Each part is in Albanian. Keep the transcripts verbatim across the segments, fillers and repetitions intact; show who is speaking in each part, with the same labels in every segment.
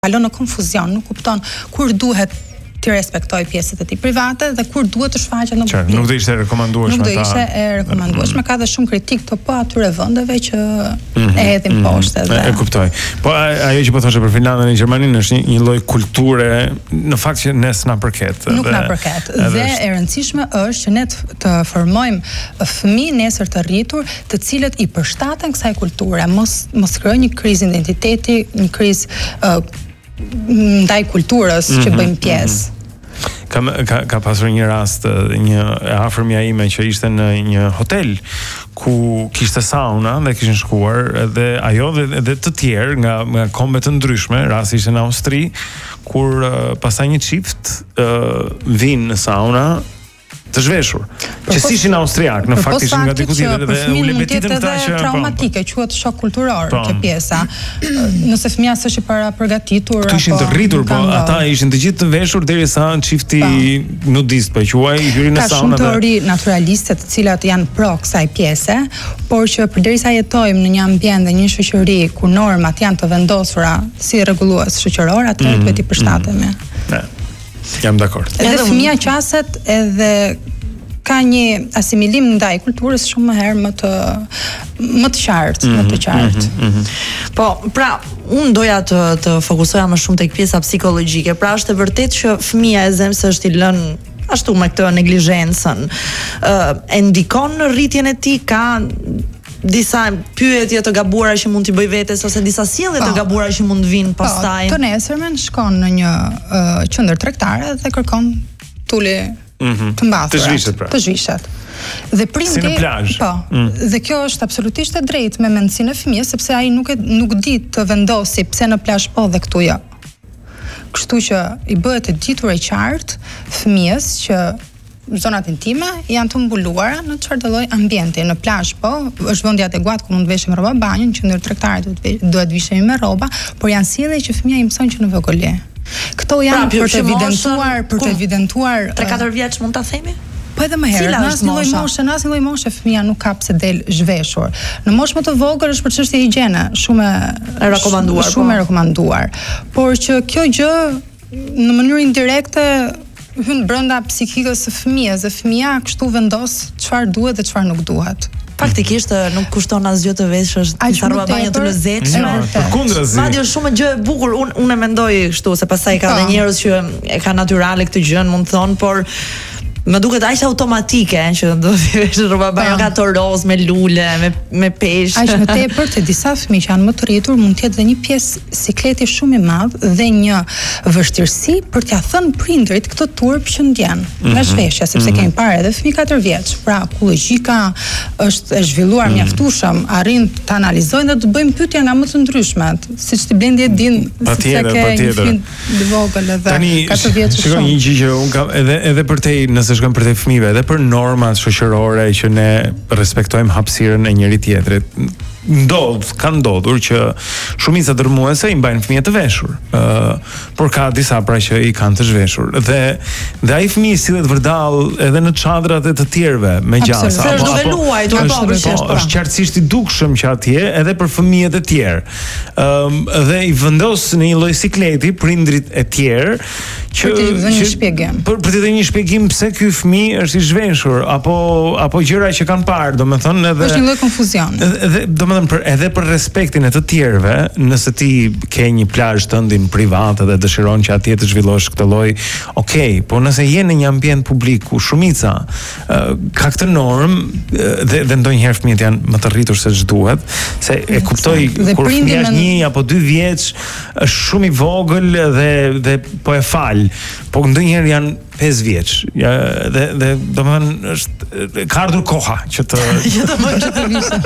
Speaker 1: kalon në konfuzion, nuk kupton kur duhet të respektoj pjesët e tij private dhe kur duhet të shfaqet në publik.
Speaker 2: Nuk do ishte rekomandueshme.
Speaker 1: Nuk do ishte e rekomandueshme, ka dhe shumë kritik të po atyre vendeve që mm-hmm. e hedhin mm-hmm. poshtë edhe.
Speaker 2: E, e kuptoj. Po ajo që po thoshe për Finlandën e Gjermaninë është një, një lloj kulture në fakt që ne s'na përket.
Speaker 1: Nuk na përket. Dhe është... e rëndësishme është që ne të formojmë fëmijë nesër të rritur, të cilët i përshtaten kësaj kulture, mos mos krijojnë një krizë identiteti, një krizë uh, ndaj kulturës mm-hmm, që bëjmë pjesë.
Speaker 2: Mm-hmm. Ka, ka, ka pasur një rast, një e afërmja ime që ishte në një hotel ku kishte sauna dhe kishin shkuar edhe ajo dhe, dhe të tjerë nga, nga kombe të ndryshme, rasti ishte në Austri, kur uh, pastaj një çift uh, vinë në sauna të zhveshur. Që si ishin austriak, në fakt ishin nga diku tjetër dhe u lebetitën këta që
Speaker 1: traumatike, quhet shok kulturor kjo pjesa. Nëse fëmia s'është para përgatitur
Speaker 2: apo ishin të rritur, po ata ishin të gjithë të veshur derisa çifti nudist po quaj hyri në
Speaker 1: Ka
Speaker 2: sauna.
Speaker 1: shumë teori naturaliste të cilat janë pro kësaj pjese, por që përderisa jetojmë në një ambient dhe një shoqëri ku normat janë të vendosura si rregullues shoqëror, atëherë duhet i përshtatemi.
Speaker 2: Ne. Jam dakord.
Speaker 1: Edhe fëmia qaset edhe ka një asimilim ndaj kulturës shumë më herë më të më të qartë, mm-hmm, më të qartë.
Speaker 3: Mm-hmm, mm-hmm. Po, pra, unë doja të të fokusoja më shumë tek pjesa psikologjike. Pra, është e vërtetë që fëmia e zemrës është i lënë ashtu me këtë neglizhencën. Uh, e ndikon në rritjen e tij, ka disa pyetje të gabuara që mund t'i bëj vetes ose disa sjellje të gabuara që mund të vinë pastaj.
Speaker 1: Po, të nesërmen shkon në një uh, qendër tregtare dhe kërkon tuli mm-hmm. të mbathur.
Speaker 2: Të zhvishet pra.
Speaker 1: Të zhvishet. Dhe prindi,
Speaker 2: si në plazh.
Speaker 1: Po. Mm. Dhe kjo është absolutisht e drejtë me mendsinë e fëmijës, sepse ai nuk e nuk di të vendosi pse në plazh po dhe këtu jo. Kështu që i bëhet e ditur e qartë fëmijës që zonat intime janë të mbuluara në çfarëdo lloj ambienti. Në plazh po, është vendi adekuat ku mund të veshim rroba banjë, në qendër tregtare duhet duhet vishemi me rroba, por janë sjellje që fëmia i mëson që në vogël. Këto janë pra, për të evidentuar, për të evidentuar
Speaker 3: tre katër vjeç mund ta themi?
Speaker 1: Po edhe më herë, në asnjë lloj moshe, në asnjë lloj moshe fëmia nuk ka pse del zhveshur. Në moshë më të vogël është për çështje higjiene, shumë
Speaker 3: e rekomanduar,
Speaker 1: shumë e rekomanduar. Por që kjo gjë në mënyrë indirekte hyn brenda psikikës së fëmijës, dhe fëmia kështu vendos çfarë duhet dhe çfarë nuk duhet.
Speaker 3: Faktikisht nuk kushton asgjë të veshësh, disa rroba banjë të lezetshme.
Speaker 2: Përkundrazi.
Speaker 3: Madje është shumë gjë e bukur. Unë unë e mendoj kështu se pastaj ka edhe njerëz që e kanë natyrale këtë gjë, mund të thonë, por më duket aq automatike që do të vesh rroba banjë nga to roz me lule, me me peshë.
Speaker 1: Aq më tepër te disa fëmijë që janë më të rritur mund të jetë dhe një pjesë sikleti shumë i madh dhe një vështirësi për t'ia thënë prindrit këtë turp që ndjen nga zhveshja, sepse mm-hmm. kemi parë edhe fëmijë katër vjeç. Pra logjika është e zhvilluar mm-hmm. mjaftueshëm, arrin të analizojnë dhe të bëjmë pyetje nga më të ndryshmet, siç ti Blendi e din
Speaker 2: se ka një
Speaker 1: fëmijë të vogël edhe katër vjeç.
Speaker 2: Shikoj një gjë që un kam edhe edhe për te nëse shkojmë për te fëmijëve, edhe për normat shoqërore që ne respektojmë hapësirën e njëri tjetrit. Ndodh, ka ndodhur që shumica dërmuese i mbajnë fëmijët të veshur, uh, por ka disa pra që i kanë të zhveshur. Dhe dhe ai fëmijë sillet vërdall edhe në çadrat e të tjerëve me gjasa.
Speaker 3: Apo është duke luajtur, po,
Speaker 2: është është qartësisht i dukshëm që atje edhe për fëmijët e tjerë. Ëm um, dhe i vendos në një lloj sikleti prindrit e tjerë që
Speaker 1: për të dhënë një shpjegim.
Speaker 2: Për për të dhënë një shpjegim pse ky fëmijë është i zhveshur apo apo gjëra që kanë parë, domethënë edhe
Speaker 1: është një lloj konfuzioni.
Speaker 2: Edhe domethënë për edhe për respektin e të tjerëve, nëse ti ke një plazh tëndin privat dhe dëshiron që atje të zhvillosh këtë lloj, okay, por nëse je në një ambient publik ku shumica uh, ka këtë normë uh, dhe dhe ndonjëherë fëmijët janë më të rritur se ç'duhet, se e kuptoj kur fëmia është një apo dy vjeç, është shumë i vogël dhe dhe po e fal, po ndonjëherë janë pesë vjeç. Ja, dhe dhe domethënë është ka ardhur koha që të
Speaker 3: që të bëj të vishë.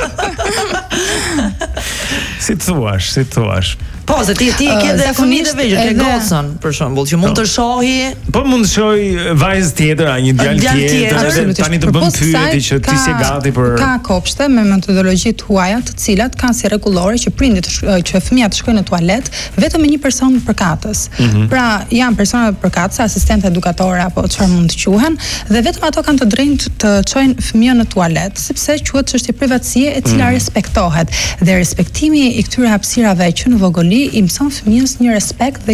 Speaker 2: Si të thuash, si të thuash.
Speaker 3: Po, se ti ti ke edhe fëmijë të vegjël, ke gocën për shembull, që mund të shohë.
Speaker 2: Po mund të shohë vajzë tjetër, një djalë tjetër, tani të bën pyetje që ti si gati për.
Speaker 1: Ka kopshte me metodologji të huaja, të cilat kanë si rregullore që prindit që fëmia të shkojnë në tualet vetëm me një person përkatës. Mm-hmm. Pra, janë persona përkatëse, asistentë edukatore apo çfarë mund të quhen, dhe vetëm ato kanë të drejtë të çojnë fëmijën në tualet, sepse quhet çështje privatësie e cila mm. respektohet. Dhe respektimi i këtyre hapësirave që në vogël ri i mëson fëmijës një respekt dhe